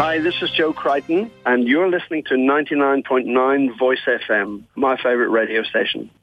Hi, this is Joe Crichton, and you're listening to 99.9 Voice FM, my favorite radio station.